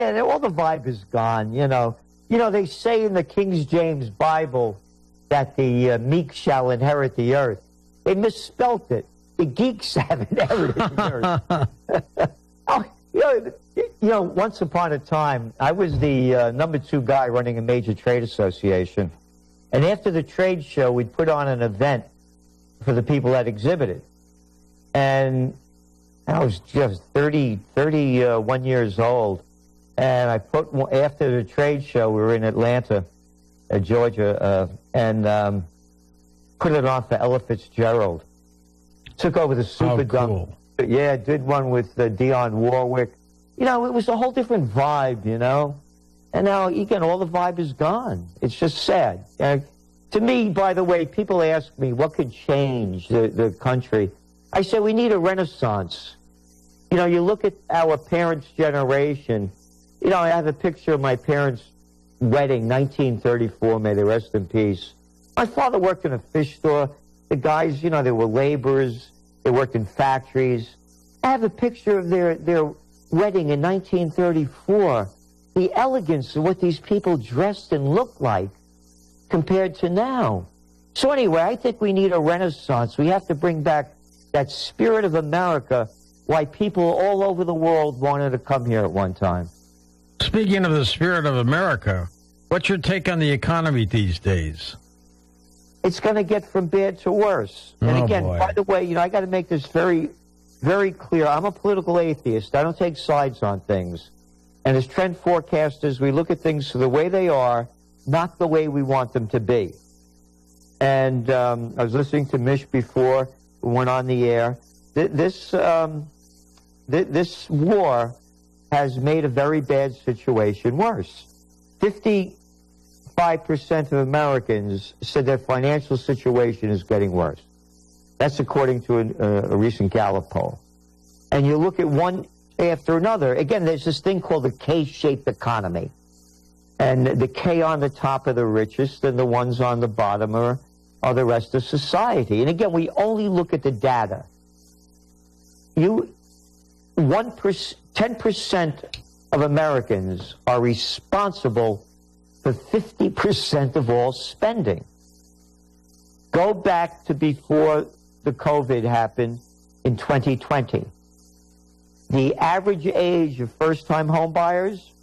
all the vibe is gone, you know. You know, they say in the King James Bible that the meek shall inherit the earth. They misspelt it. The geeks have inherited the earth. Oh, you know, once upon a time, I was the #2 guy running a major trade association. And after the trade show, we'd put on an event for the people that exhibited. And I was just 31 years old. And I put, after the trade show, we were in Atlanta, Georgia, and put it on for Ella Fitzgerald. Took over the Superdome. Cool. Yeah, did one with Dionne Warwick. You know, it was a whole different vibe, you know. And now, again, all the vibe is gone. It's just sad. To me, by the way, people ask me, what could change the country? I say, we need a renaissance. You know, you look at our parents' generation. You know, I have a picture of my parents' wedding, 1934, may they rest in peace. My father worked in a fish store. The guys, you know, they were laborers. They worked in factories. I have a picture of their wedding in 1934. The elegance of what these people dressed and looked like compared to now. So anyway, I think we need a renaissance. We have to bring back that spirit of America, why people all over the world wanted to come here at one time. Speaking of the spirit of America, what's your take on the economy these days? It's going to get from bad to worse. And again, boy. by the way, you know, I got to make this very, very clear. I'm a political atheist. I don't take sides on things. And as trend forecasters, we look at things the way they are, not the way we want them to be. And I was listening to Mish before we went on the air. This this war has made a very bad situation worse. 55% of Americans said their financial situation is getting worse. That's according to a recent Gallup poll. And you look at one after another. Again, there's this thing called the K-shaped economy. And the K on the top are the richest, and the ones on the bottom are the rest of society. And again, we only look at the data. 10% of Americans are responsible for 50% of all spending. Go back to before the COVID happened in 2020. The average age of first-time home buyers,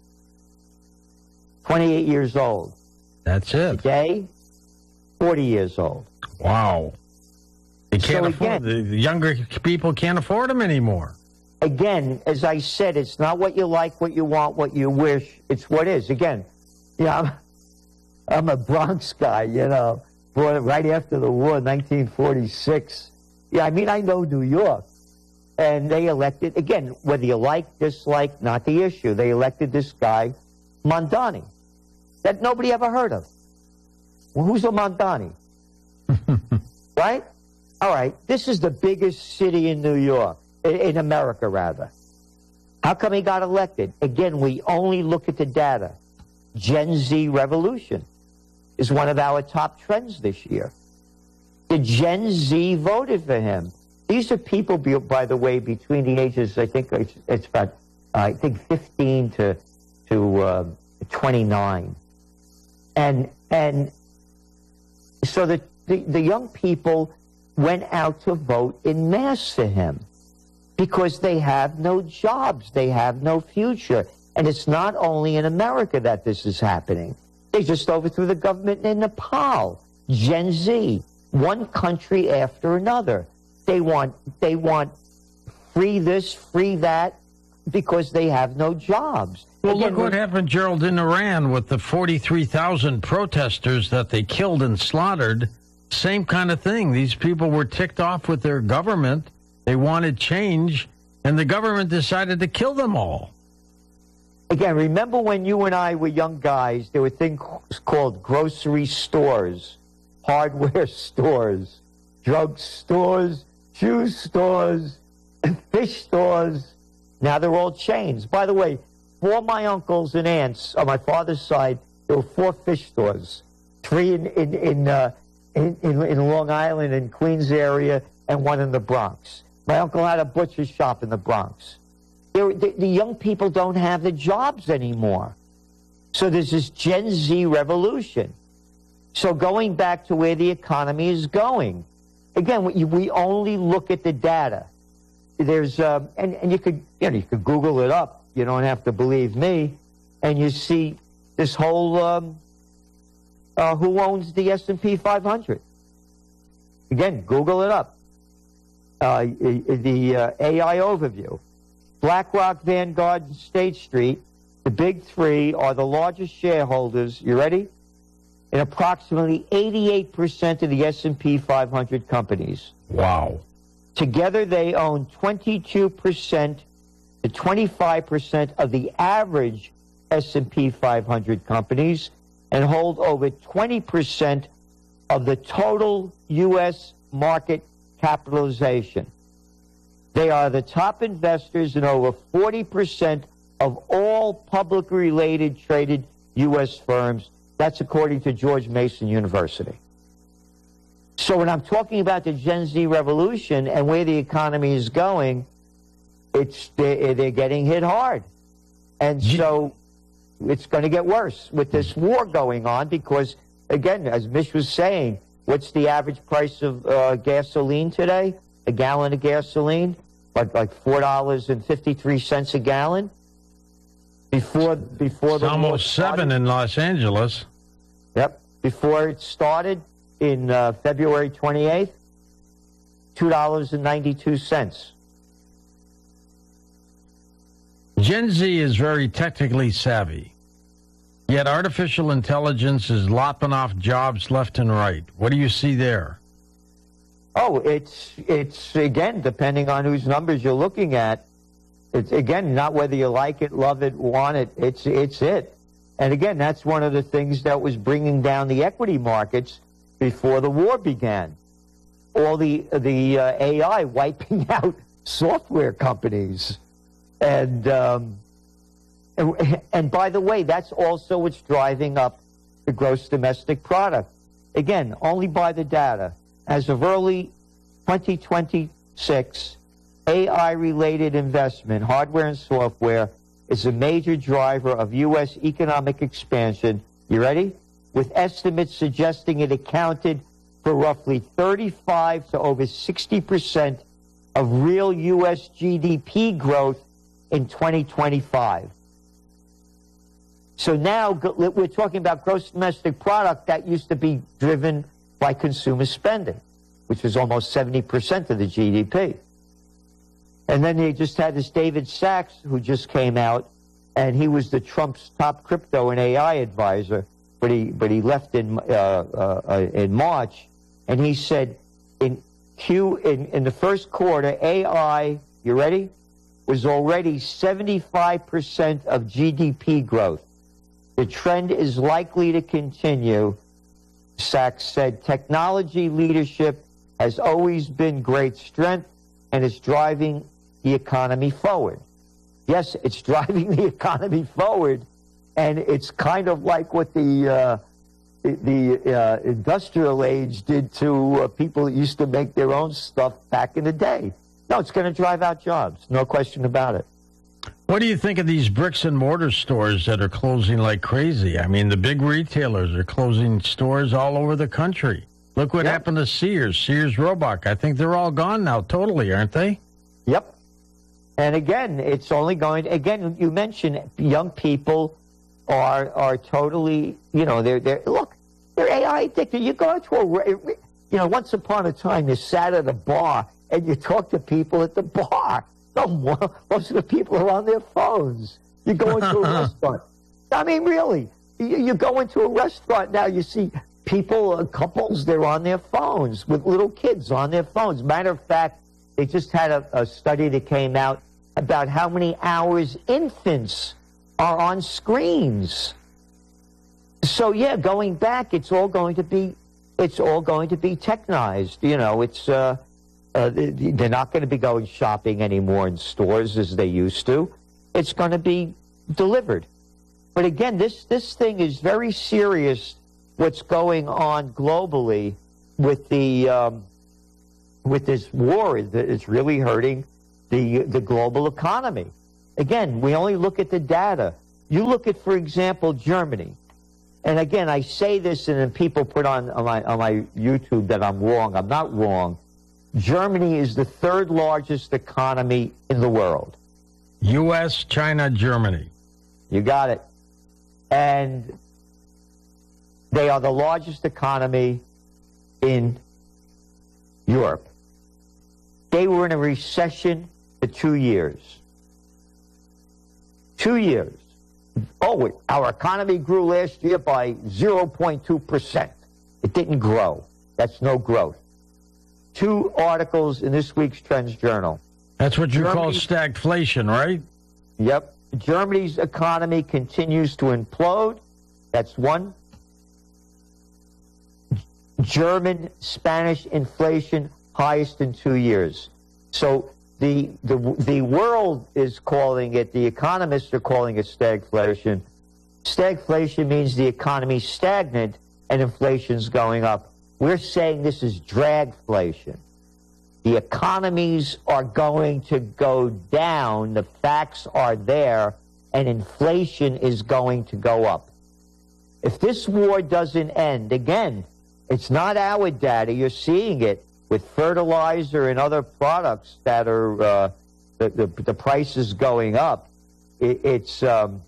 28 years old. That's it. Today, 40 years old. Wow. They can't afford, again, the younger people can't afford them anymore. Again, as I said, it's not what you like, what you want, what you wish. It's what is. Again, yeah, I'm a Bronx guy, you know, born right after the war, 1946. Yeah, I mean, I know New York. And they elected, again, whether you like, dislike, not the issue. They elected this guy, Mondani, that nobody ever heard of. Well, who's a Mondani? Right? All right, this is the biggest city in New York, in America, rather. How come he got elected? Again, we only look at the data. Gen Z revolution is one of our top trends this year. The Gen Z voted for him. These are people, by the way, between the ages, I think it's about, 15 to 29. And so the young people went out to vote in mass for him because they have no jobs, they have no future. And it's not only in America that this is happening. They just overthrew the government in Nepal. Gen Z, one country after another. They want free this, free that, because they have no jobs. Well, again, look what happened, Gerald, in Iran with the 43,000 protesters that they killed and slaughtered. Same kind of thing. These people were ticked off with their government. They wanted change, and the government decided to kill them all. Again, remember when you and I were young guys, there were things called grocery stores, hardware stores, drug stores, shoe stores, fish stores. Now they're all chains. By the way, for my uncles and aunts on my father's side, there were 4 fish stores, 3 in Long Island and Queens area, and 1 in the Bronx. My uncle had a butcher shop in the Bronx. The young people don't have the jobs anymore. So there's this Gen Z revolution. So going back to where the economy is going, again, we only look at the data. There's and you could Google it up. You don't have to believe me, and you see this whole who owns the S&P 500. Again, Google it up. The AI overview. BlackRock, Vanguard, and State Street, the big three, are the largest shareholders, you ready? In approximately 88% of the S&P 500 companies. Wow. Together, they own 22% to 25% of the average S&P 500 companies and hold over 20% of the total U.S. market capitalization. They are the top investors in over 40% of all publicly related traded U.S. firms. That's according to George Mason University. So when I'm talking about the Gen Z revolution and where the economy is going, they're getting hit hard. And so it's going to get worse with this war going on because, again, as Mish was saying, what's the average price of gasoline today? A gallon of gasoline? Like $4.53 a gallon? Before it's the almost $7 in Los Angeles. Yep. Before it started in February 28th, $2.92. Gen Z is very technically savvy, yet artificial intelligence is lopping off jobs left and right. What do you see there? Oh, it's again, depending on whose numbers you're looking at. It's, again, not whether you like it, love it, want it. It's it. And again, that's one of the things that was bringing down the equity markets before the war began. All the AI wiping out software companies. And by the way, that's also what's driving up the gross domestic product. Again, only by the data. As of early 2026, AI-related investment, hardware and software, is a major driver of U.S. economic expansion. You ready? With estimates suggesting it accounted for roughly 35 to over 60% of real U.S. GDP growth in 2025. So now we're talking about gross domestic product that used to be driven by consumer spending, which was almost 70% of the GDP. And then they just had this David Sachs who just came out, and he was the Trump's top crypto and AI advisor, but he left in March, and he said in the first quarter, AI, you ready, was already 75% of GDP growth. The trend is likely to continue. Sachs said technology leadership has always been great strength and is driving the economy forward. Yes, it's driving the economy forward, and it's kind of like what the industrial age did to people that used to make their own stuff back in the day. No, it's going to drive out jobs, no question about it. What do you think of these bricks and mortar stores that are closing like crazy? I mean, the big retailers are closing stores all over the country. Look what happened to Sears Roebuck. I think they're all gone now, totally, aren't they? Yep. And again, it's only going. Again, you mentioned young people are totally. They're AI addicted. You go to once upon a time, you sat at a bar and you talk to people at the bar. No, most of the people are on their phones. You go into a restaurant. I mean, really, you go into a restaurant now, you see people, couples, they're on their phones with little kids on their phones. Matter of fact, they just had a study that came out about how many hours infants are on screens. So yeah, going back, it's all going to be technized. They're not going to be going shopping anymore in stores as they used to. It's going to be delivered. But again, this thing is very serious. What's going on globally with with this war is really hurting the global economy. again, we only look at the data. You look at, for example, Germany. And again, I say this, and then people put on my YouTube that I'm wrong. I'm not wrong. Germany is the third largest economy in the world. U.S., China, Germany. You got it. And they are the largest economy in Europe. They were in a recession for 2 years. 2 years. Oh, our economy grew last year by 0.2%. It didn't grow. That's no growth. 2 articles in this week's Trends Journal. That's what you call stagflation, right? Yep. Germany's economy continues to implode. That's one. German, Spanish inflation highest in 2 years. So the world is calling it, the economists are calling it stagflation. Stagflation means the economy's stagnant and inflation's going up. We're saying this is dragflation. The economies are going to go down, the facts are there, and inflation is going to go up. If this war doesn't end, again, it's not our data, you're seeing it with fertilizer and other products that are, the prices going up. The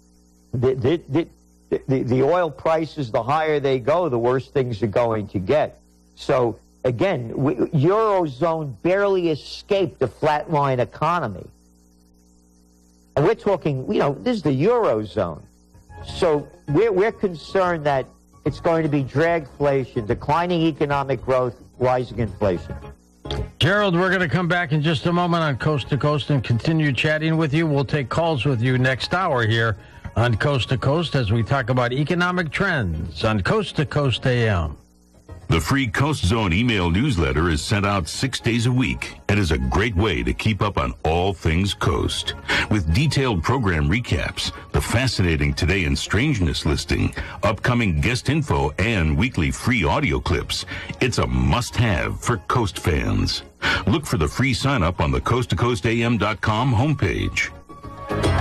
oil prices, the higher they go, the worse things are going to get. So, again, Eurozone barely escaped the flatline economy. And we're talking, this is the Eurozone. So we're concerned that it's going to be dragflation, declining economic growth, rising inflation. Gerald, we're going to come back in just a moment on Coast to Coast and continue chatting with you. We'll take calls with you next hour here on Coast to Coast as we talk about economic trends on Coast to Coast AM. The free Coast Zone email newsletter is sent out 6 days a week and is a great way to keep up on all things Coast. With detailed program recaps, the fascinating Today in Strangeness listing, upcoming guest info, and weekly free audio clips, it's a must-have for Coast fans. Look for the free sign-up on the coasttocoastam.com homepage.